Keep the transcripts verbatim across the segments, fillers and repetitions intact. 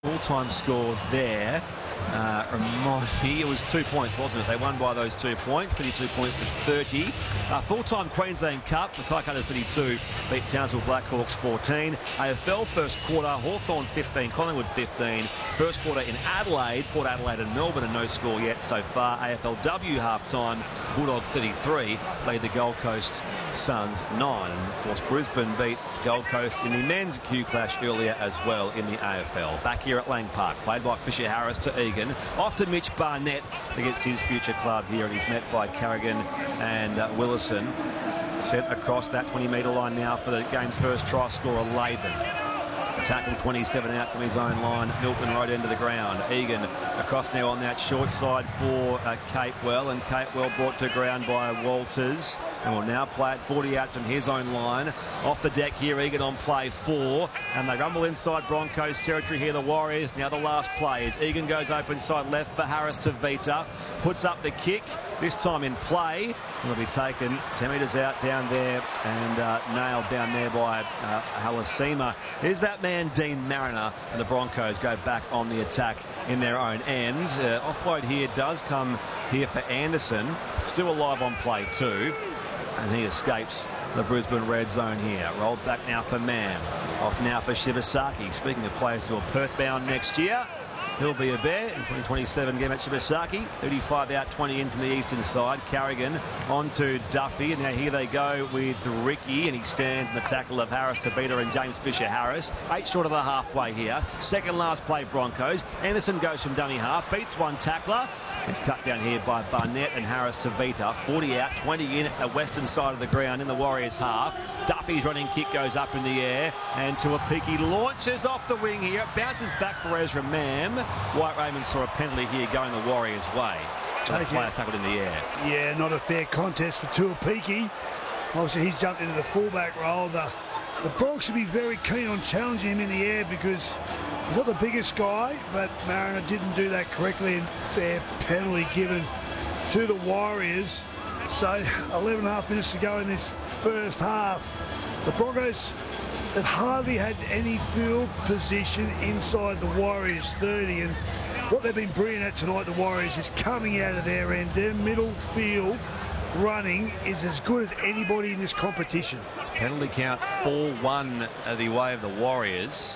Full-time score there. Uh, remind me, it was two points, wasn't it? They won by those two points, thirty-two points to thirty. Uh, full-time Queensland Cup, Mackay Cutters thirty-two, beat Townsville Blackhawks fourteen. A F L first quarter, Hawthorn fifteen, Collingwood fifteen. First quarter in Adelaide, Port Adelaide and Melbourne, and no score yet so far. A F L W half-time, Bulldog thirty-three, played the Gold Coast Suns nine. And of course, Brisbane beat Gold Coast in the men's Q Clash earlier as well in the A F L. Back here at Lang Park, played by Fisher Harris to Egan. Off to Mitch Barnett against his future club here, and he's met by Carrigan and uh, Willison. Sent across that twenty metre line now for the game's first try scorer, Laban. Tackle twenty-seven out from his own line. Milton right into the ground. Egan across now on that short side for uh, Capewell, and Capewell brought to ground by Walters, and will now play it forty out from his own line. Off the deck here, Egan on play four, and they rumble inside Broncos territory here, the Warriors. Now the last play is Egan goes open side left for Harris to Vita, puts up the kick, this time in play. It'll be taken ten metres out down there and uh, nailed down there by uh, Halasima. Is that man Dean Mariner, and the Broncos go back on the attack in their own end. Uh, offload here does come here for Anderson, still alive on play two, and he escapes the Brisbane red zone here. Rolled back now for Mam, off now for Shibasaki. Speaking of players who are Perth bound next year, he'll be a bear in twenty twenty-seven game at Shibasaki. thirty-five out, twenty in from the eastern side. Carrigan on to Duffy, and now here they go with Ricky, and he stands in the tackle of Harris, Tavita and James Fisher Harris. Eight short of the halfway here. Second last play Broncos. Anderson goes from dummy half, beats one tackler. It's cut down here by Barnett and Harris Tavita. forty out, twenty in at the western side of the ground in the Warriors half. Duffy's running kick goes up in the air, and Tuapiki launches off the wing here. It bounces back for Ezra Mam. White Raymond saw a penalty here going the Warriors' way. So the player tackled in the air. Yeah, not a fair contest for Tuapiki. Obviously, he's jumped into the fullback role. The, the Bronx should be very keen on challenging him in the air because he's not the biggest guy, but Mariner didn't do that correctly, and fair penalty given to the Warriors. So eleven and a half minutes to go in this first half. The Broncos have hardly had any field position inside the Warriors thirty, and what they've been brilliant at tonight, the Warriors, is coming out of their end. Their middle field running is as good as anybody in this competition. Penalty count four one the way of the Warriors.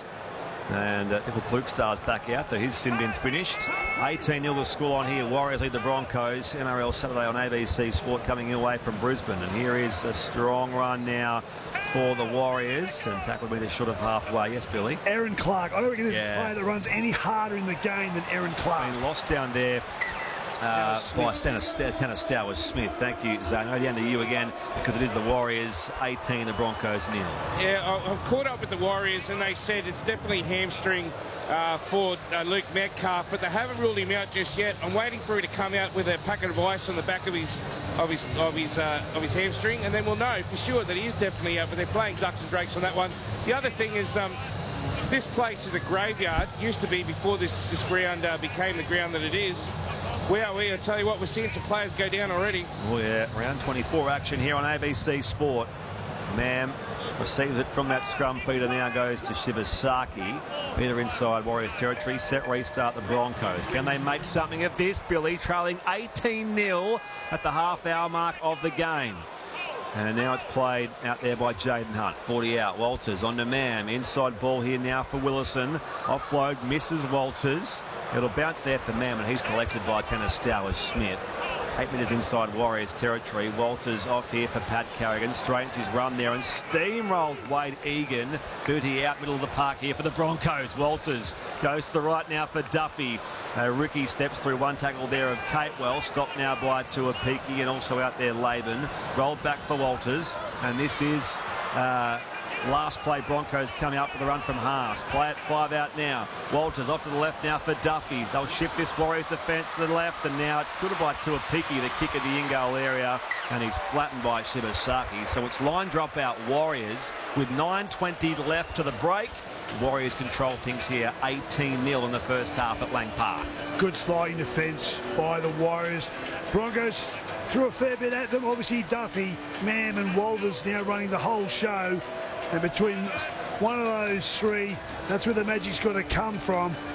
And uh, Nickel Klukstar's back out, though his sin bin's finished. eighteen nil the score on here. Warriors lead the Broncos. N R L Saturday on A B C Sport coming away from Brisbane. And here is a strong run now for the Warriors. And tackle will be short of halfway. Yes, Billy? Aaron Clark. I don't reckon there's yeah. a player that runs any harder in the game than Aaron Clark. He lost down there Uh, by Tanner Stowers Smith. Thank you, Zane. Down to you again, because it is the Warriors eighteen, the Broncos nil. Yeah, I've caught up with the Warriors, and they said it's definitely hamstring uh, for uh, Luke Metcalf, but they haven't ruled him out just yet. I'm waiting for him to come out with a packet of ice on the back of his of his of his uh, of his hamstring, and then we'll know for sure that he is definitely out. But they're playing ducks and drakes on that one. The other thing is, um, this place is a graveyard. Used to be before this this ground uh, became the ground that it is. Wow, we, I tell you what, we're seeing some players go down already. Oh yeah, round twenty-four action here on A B C Sport. Mam receives it from that scrum feeder, now goes to Shibasaki. Either inside Warriors territory, set restart the Broncos. Can they make something of this, Billy? Trailing eighteen nil at the half hour mark of the game. And now it's played out there by Jaden Hunt. forty out. Walters on to Mam. Inside ball here now for Willison. Offload misses Walters. It'll bounce there for Mam, and he's collected by Tanner Stowers Smith. Eight metres inside Warriors territory. Walters off here for Pat Carrigan. Straightens his run there and steamrolls Wade Egan. thirty out, middle of the park here for the Broncos. Walters goes to the right now for Duffy. Uh, Ricky steps through one tackle there of Capewell. Stopped now by Tuapiki, and also out there Laban. Rolled back for Walters. And this is Uh, last play, Broncos coming up with a run from Haas. Play it five out now. Walters off to the left now for Duffy. They'll shift this Warriors defence to the left, and now it's stood by Tuapiki, the kick at the in-goal area, and he's flattened by Shibasaki. So it's line drop out Warriors with nine twenty left to the break. Warriors control things here, eighteen nil in the first half at Lang Park. Good sliding defence by the Warriors. Broncos threw a fair bit at them. Obviously Duffy, Mam and Walters now running the whole show. And between one of those three, that's where the magic's got to come from.